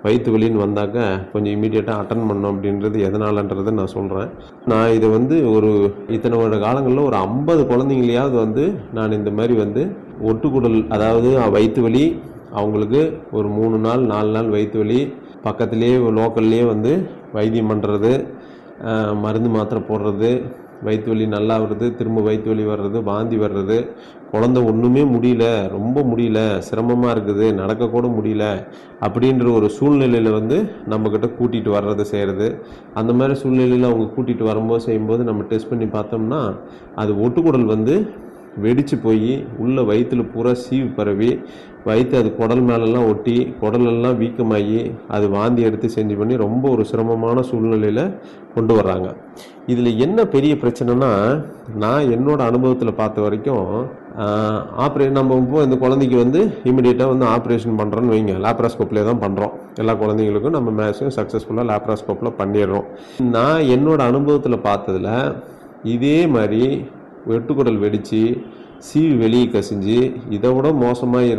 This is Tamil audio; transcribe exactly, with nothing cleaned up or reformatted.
வயிற்று வலின்னு வந்தாக்க கொஞ்சம் இமீடியட்டாக அட்டன் பண்ணோம் அப்படின்றது எதனாலன்றதை நான் சொல்கிறேன். நான் இதை வந்து ஒரு இத்தனை வருட காலங்களில் ஒரு ஐம்பது குழந்தைங்களையாவது வந்து நான் இந்த மாதிரி வந்து ஒட்டுக்குடல், அதாவது வயிற்று வலி அவங்களுக்கு ஒரு மூணு நாள் நாலு நாள் வயிற்று வலி பக்கத்துலேயே லோக்கல்லையே வந்து வைத்தியம் பண்ணுறது, மருந்து மாத்திரை போடுறது, வயிற்று வலி நல்லா வருது, திரும்ப வயிற்று வலி வர்றது, வாந்தி வர்றது, குழந்தை ஒன்றுமே முடியல, ரொம்ப முடியல, சிரமமாக இருக்குது, நடக்கக்கூட முடியல அப்படின்ற ஒரு சூழ்நிலையில் வந்து நம்மக்கிட்ட கூட்டிகிட்டு வர்றது செய்கிறது. அந்த மாதிரி சூழ்நிலையில் அவங்க கூட்டிகிட்டு வரும்போது செய்யும்போது நம்ம டெஸ்ட் பண்ணி பார்த்தோம்னா அது ஒட்டுக்குடல் வந்து வெடித்து போய் உள்ள வயிற்றுல பூரா சீவு பரவி வயிற்று அது குடல் மேலெல்லாம் ஒட்டி குடலெல்லாம் வீக்கமாகி அது வாந்தி எடுத்து செஞ்சு பண்ணி ரொம்ப ஒரு சிரமமான சூழ்நிலையில் கொண்டு வர்றாங்க. இதில் என்ன பெரிய பிரச்சனைனா, நான் என்னோட அனுபவத்தில் பார்த்த வரைக்கும் ஆப்ரே நம்ம இப்போ இந்த குழந்தைக்கு வந்து இமீடியட்டாக வந்து ஆப்ரேஷன் பண்ணுறோன்னு வைங்க, லேப்ராஸ்கோப்லேயே தான் பண்ணுறோம். எல்லா குழந்தைங்களுக்கும் நம்ம மேக்ஸிமம் சக்ஸஸ்ஃபுல்லாக லேப்ராஸ்கோப்பில் பண்ணிடுறோம். நான் என்னோட அனுபவத்தில் பார்த்ததில் இதே மாதிரி வெட்டுக்குடல் வெடித்து சீவி வெளியே கசிஞ்சு இதை விட மோசமாக